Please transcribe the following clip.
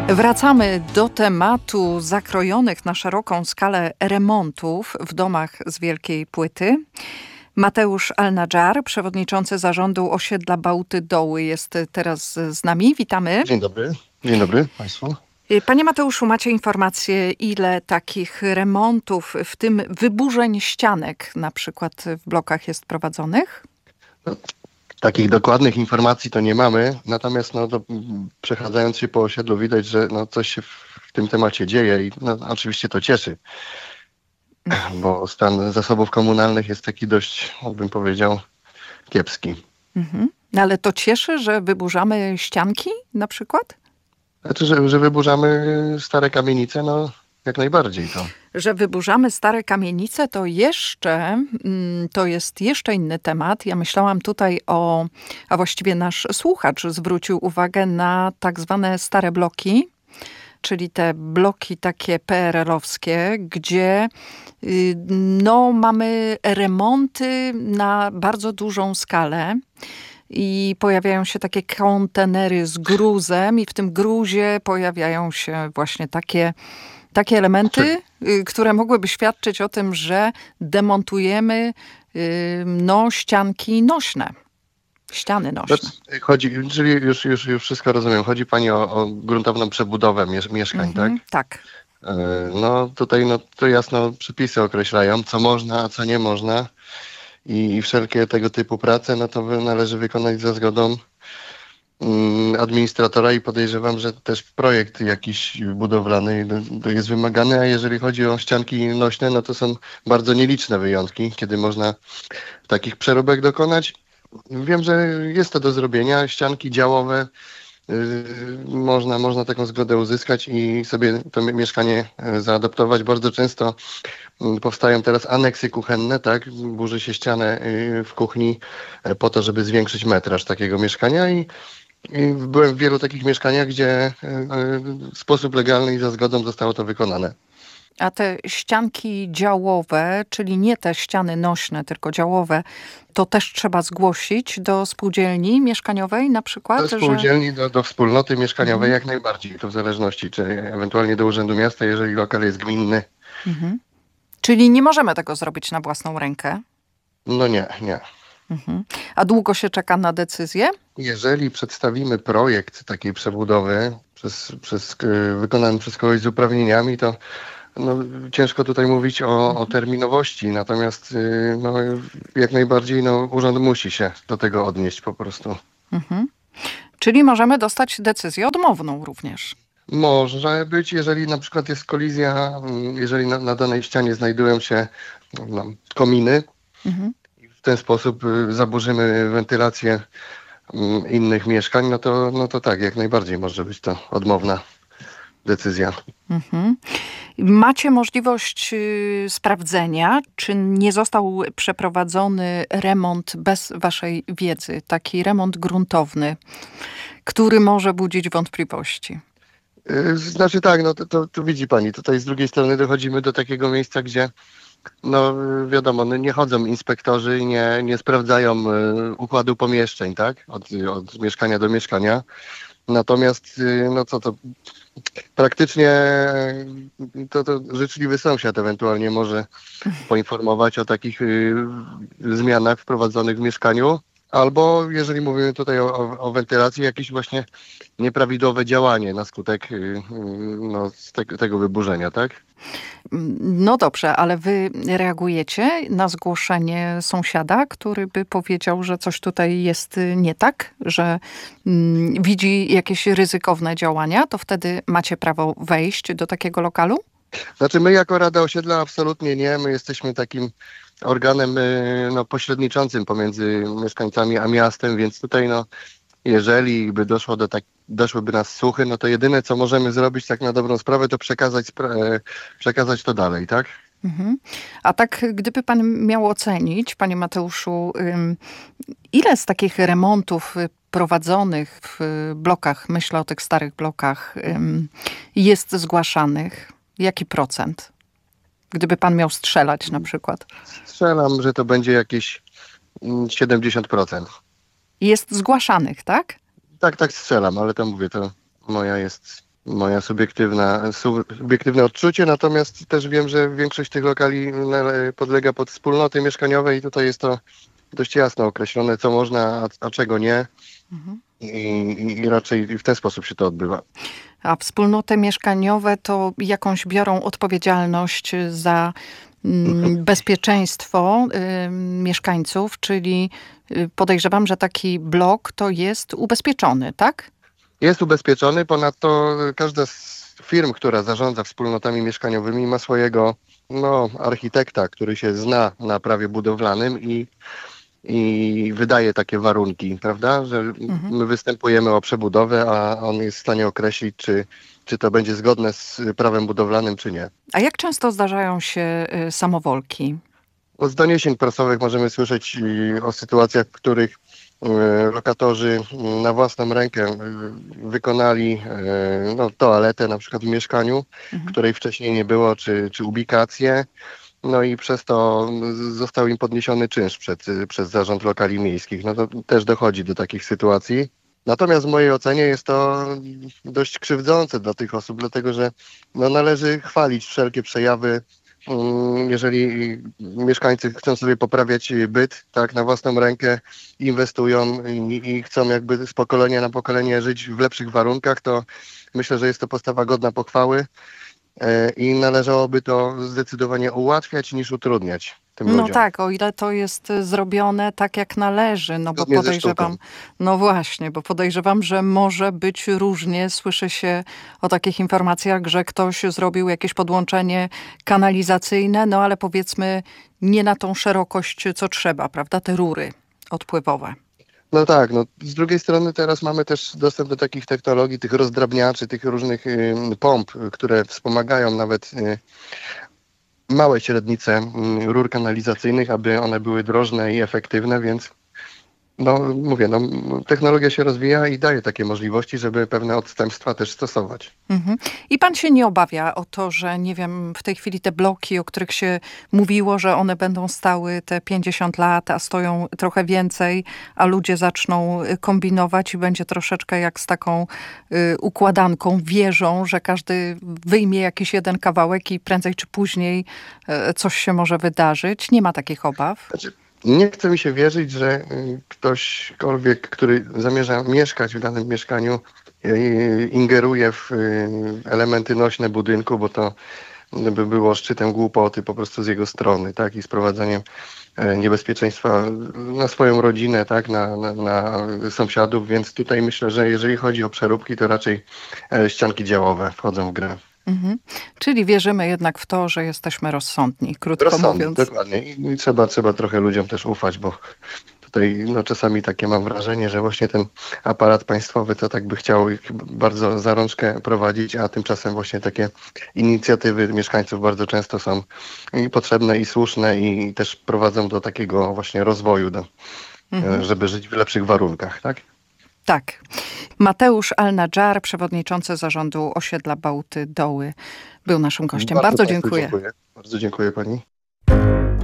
Wracamy do tematu zakrojonych na szeroką skalę remontów w domach z wielkiej płyty. Mateusz Al-Nadżar, przewodniczący zarządu osiedla Bałty Doły, jest teraz z nami. Witamy. Dzień dobry Państwu. Panie Mateuszu, macie informacje, ile takich remontów, w tym wyburzeń ścianek na przykład w blokach jest prowadzonych? Takich dokładnych informacji to nie mamy, natomiast przechadzając się po osiedlu widać, że coś się w tym temacie dzieje i oczywiście to cieszy, bo stan zasobów komunalnych jest taki dość, bym powiedział, kiepski. Ale to cieszy, że wyburzamy ścianki na przykład? Znaczy, że wyburzamy stare kamienice, jak najbardziej to. Że wyburzamy stare kamienice, to jest jeszcze inny temat. Ja myślałam tutaj a właściwie nasz słuchacz zwrócił uwagę na tak zwane stare bloki, czyli te bloki takie PRL-owskie, gdzie mamy remonty na bardzo dużą skalę. I pojawiają się takie kontenery z gruzem i w tym gruzie pojawiają się właśnie takie elementy, które mogłyby świadczyć o tym, że demontujemy ścianki nośne. Ściany nośne. Czyli już wszystko rozumiem. Chodzi Pani o gruntowną przebudowę mieszkań, tak? Tak. Tutaj to jasno przepisy określają, co można, a co nie można. I wszelkie tego typu prace, to należy wykonać za zgodą administratora i podejrzewam, że też projekt jakiś budowlany jest wymagany, a jeżeli chodzi o ścianki nośne, to są bardzo nieliczne wyjątki, kiedy można takich przeróbek dokonać. Wiem, że jest to do zrobienia. Ścianki działowe, można taką zgodę uzyskać i sobie to mieszkanie zaadaptować. Bardzo często powstają teraz aneksy kuchenne, tak? Burzy się ścianę w kuchni po to, żeby zwiększyć metraż takiego mieszkania i byłem w wielu takich mieszkaniach, gdzie w sposób legalny i za zgodą zostało to wykonane. A te ścianki działowe, czyli nie te ściany nośne, tylko działowe, to też trzeba zgłosić do spółdzielni mieszkaniowej na przykład? Do spółdzielni, do wspólnoty mieszkaniowej jak najbardziej. To w zależności, czy ewentualnie do Urzędu Miasta, jeżeli lokal jest gminny. Czyli nie możemy tego zrobić na własną rękę? Nie. A długo się czeka na decyzję? Jeżeli przedstawimy projekt takiej przebudowy wykonany przez kogoś z uprawnieniami, to ciężko tutaj mówić o terminowości, natomiast jak najbardziej urząd musi się do tego odnieść po prostu. Czyli możemy dostać decyzję odmowną również. Może być, jeżeli na przykład jest kolizja, jeżeli na danej ścianie znajdują się kominy i w ten sposób zaburzymy wentylację innych mieszkań, to tak, jak najbardziej może być to odmowna decyzja. Macie możliwość sprawdzenia, czy nie został przeprowadzony remont bez waszej wiedzy, taki remont gruntowny, który może budzić wątpliwości? Znaczy tak, to widzi Pani, tutaj z drugiej strony dochodzimy do takiego miejsca, gdzie wiadomo, nie chodzą inspektorzy i nie sprawdzają układu pomieszczeń, tak? Od mieszkania do mieszkania. Natomiast praktycznie to życzliwy sąsiad ewentualnie może poinformować o takich zmianach wprowadzonych w mieszkaniu. Albo jeżeli mówimy tutaj o wentylacji, jakieś właśnie nieprawidłowe działanie na skutek tego wyburzenia, tak? No dobrze, ale wy reagujecie na zgłoszenie sąsiada, który by powiedział, że coś tutaj jest nie tak, że widzi jakieś ryzykowne działania, to wtedy macie prawo wejść do takiego lokalu? Znaczy my jako Rada Osiedla absolutnie nie. My jesteśmy takim organem pośredniczącym pomiędzy mieszkańcami a miastem, więc tutaj jeżeli by doszłyby nas słuchy, to jedyne co możemy zrobić tak na dobrą sprawę, to przekazać to dalej, tak? A tak gdyby pan miał ocenić, panie Mateuszu, ile z takich remontów prowadzonych w blokach, myślę o tych starych blokach, jest zgłaszanych? Jaki procent? Gdyby pan miał strzelać na przykład. Strzelam, że to będzie jakieś 70%. Jest zgłaszanych, tak? Tak strzelam, ale to mówię, to moja jest moja subiektywne odczucie, natomiast też wiem, że większość tych lokali podlega pod wspólnoty mieszkaniowe i tutaj jest to dość jasno określone, co można, a czego nie. Mhm. I raczej w ten sposób się to odbywa. A wspólnoty mieszkaniowe to jakąś biorą odpowiedzialność za bezpieczeństwo mieszkańców, czyli podejrzewam, że taki blok to jest ubezpieczony, tak? Jest ubezpieczony, ponadto każda z firm, która zarządza wspólnotami mieszkaniowymi, ma swojego architekta, który się zna na prawie budowlanym i wydaje takie warunki, prawda, że my występujemy o przebudowę, a on jest w stanie określić, czy to będzie zgodne z prawem budowlanym, czy nie. A jak często zdarzają się samowolki? Z doniesień prasowych możemy słyszeć o sytuacjach, w których lokatorzy na własną rękę wykonali toaletę na przykład w mieszkaniu, której wcześniej nie było, czy ubikację. No i przez to został im podniesiony czynsz przez Zarząd Lokali Miejskich. No to też dochodzi do takich sytuacji. Natomiast w mojej ocenie jest to dość krzywdzące dla tych osób, dlatego że należy chwalić wszelkie przejawy, jeżeli mieszkańcy chcą sobie poprawiać byt, tak, na własną rękę, inwestują i chcą jakby z pokolenia na pokolenie żyć w lepszych warunkach, to myślę, że jest to postawa godna pochwały. I należałoby to zdecydowanie ułatwiać niż utrudniać tym ludziom. No tak, o ile to jest zrobione tak jak należy, no bo Zgodnie ze podejrzewam, sztuką. no właśnie, bo podejrzewam, że może być różnie. Słyszy się o takich informacjach, że ktoś zrobił jakieś podłączenie kanalizacyjne, no ale powiedzmy nie na tą szerokość, co trzeba, prawda, te rury odpływowe. No tak, z drugiej strony teraz mamy też dostęp do takich technologii, tych rozdrabniaczy, tych różnych pomp, które wspomagają nawet małe średnice rur kanalizacyjnych, aby one były drożne i efektywne, więc mówię, technologia się rozwija i daje takie możliwości, żeby pewne odstępstwa też stosować. Mhm. I pan się nie obawia o to, że nie wiem, w tej chwili te bloki, o których się mówiło, że one będą stały te 50 lat, a stoją trochę więcej, a ludzie zaczną kombinować i będzie troszeczkę jak z taką układanką, wieżą, że każdy wyjmie jakiś jeden kawałek i prędzej czy później coś się może wydarzyć. Nie ma takich obaw? Nie chce mi się wierzyć, że ktośkolwiek, który zamierza mieszkać w danym mieszkaniu, ingeruje w elementy nośne budynku, bo to by było szczytem głupoty po prostu z jego strony, tak, i sprowadzaniem niebezpieczeństwa na swoją rodzinę, tak, na sąsiadów, więc tutaj myślę, że jeżeli chodzi o przeróbki, to raczej ścianki działowe wchodzą w grę. Mhm. Czyli wierzymy jednak w to, że jesteśmy rozsądni, krótko mówiąc. Dokładnie. I trzeba trochę ludziom też ufać, bo tutaj czasami takie mam wrażenie, że właśnie ten aparat państwowy to tak by chciał ich bardzo za rączkę prowadzić, a tymczasem właśnie takie inicjatywy mieszkańców bardzo często są i potrzebne i słuszne i też prowadzą do takiego właśnie rozwoju, żeby żyć w lepszych warunkach, tak? Tak. Mateusz Al-Nadżar, przewodniczący zarządu osiedla Bałty Doły, był naszym gościem. Bardzo dziękuję. Bardzo dziękuję pani.